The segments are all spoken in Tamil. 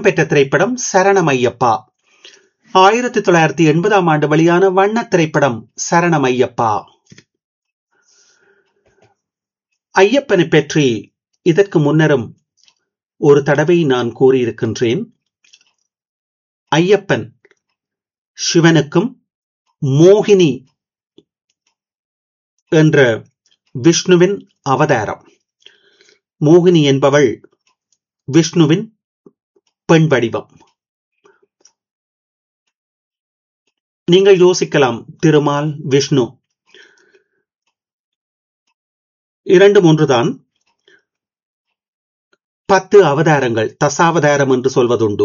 இடம்பெற்ற திரைப்படம் சரணமையப்பா. 1980 வெளியான வண்ண திரைப்படம் சரணமையப்பா. ஐயப்பனை பற்றி இதற்கு முன்னரும் ஒரு தடவை நான் கூறியிருக்கின்றேன். ஐயப்பன் சிவனுக்கும் மோகினி என்ற விஷ்ணுவின் அவதாரம். மோகினி என்பவள் விஷ்ணுவின் பெண் வடிவம். நீங்கள் யோசிக்கலாம், திருமால் விஷ்ணு இரண்டு ஒன்றுதான். 10 அவதாரங்கள், தசாவதாரம் என்று சொல்வதுண்டு.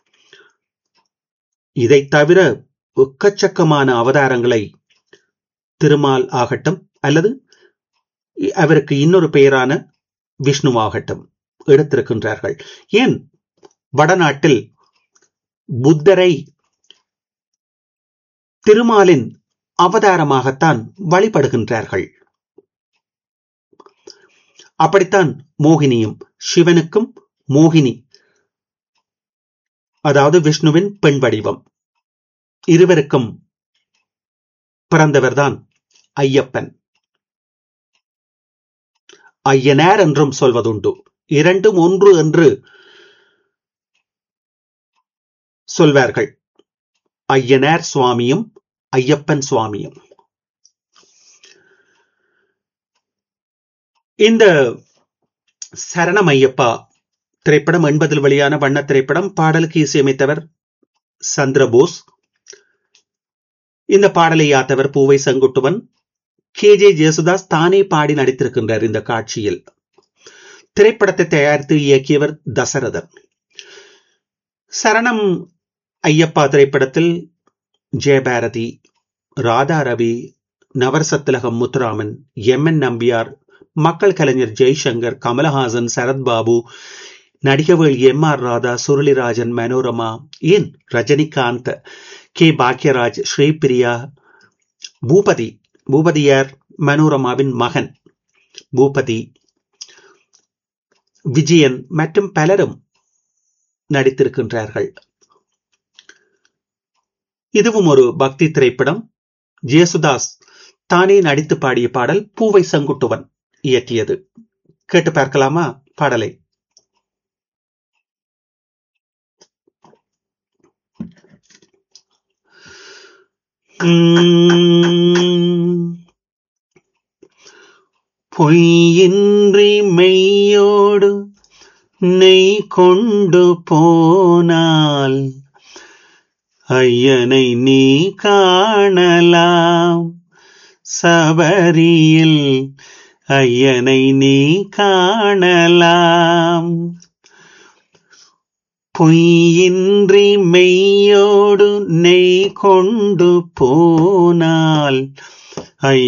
இதை தவிர எக்கச்சக்கமான அவதாரங்களை திருமால் ஆகட்டும் அல்லது அவருக்கு இன்னொரு பெயரான விஷ்ணுவாகட்டும் எடுத்திருக்கின்றார்கள். ஏன் வடநாட்டில் புத்தரை திருமாலின் அவதாரமாகத்தான் வழிபடுகின்றார்கள். அப்படித்தான் மோகினியும், சிவனுக்கும் மோகினி, அதாவது விஷ்ணுவின் பெண் வடிவம், இருவருக்கும் பிறந்தவர்தான் ஐயப்பன். ஐயனார் என்றும் சொல்வதுண்டு. இரண்டும் ஒன்று என்று சொல்வார்கள். ஐயனார் சுவாமியும் ஐயப்பன் சுவாமியும். இந்த சரணமையப்பா திரைப்படம் 80 வெளியான வண்ண திரைப்படம். பாடலுக்கு இசையமைத்தவர் சந்திரபோஸ். இந்த பாடலை யாத்தவர் பூவை செங்குட்டுவன். கே.ஜே. ஜேசுதாஸ் தானே பாடி நடித்திருக்கின்றார் இந்த காட்சியில். திரைப்படத்தை தயாரித்து இயக்கியவர் தசரதன். சரணம் ஐயப்பா திரைப்படத்தில் ஜெயபாரதி, ராதா ரவி, நவரசத்திலகம் முத்துராமன், எம்.என். நம்பியார், மக்கள் கலைஞர் ஜெய்சங்கர், கமலஹாசன், சரத்பாபு, நடிகவேள் எம்.ஆர். ராதா, சுருளிராஜன், மனோரமா, ஏன் ரஜினிகாந்த், கே. பாக்யராஜ், ஸ்ரீபிரியா, பூபதி. பூபதியார் மனோரமாவின் மகன் பூபதி, விஜயன் மற்றும் பலரும் நடித்திருக்கின்றார்கள். இதுவும் ஒரு பக்தி திரைப்படம். ஜேசுதாஸ் தானே நடித்து பாடிய பாடல், பூவை செங்குட்டுவன் இயற்றியது. கேட்டு பார்க்கலாமா பாடலை? பொய்யின்றி மெய்யோடு நெய் கொண்டு போனால் ஐயனை நீ காணலாம், சபரியில் ஐயனை நீ காணலாம். பொய்யின்றி மெய்யோடு நெய் கொண்டு போனால்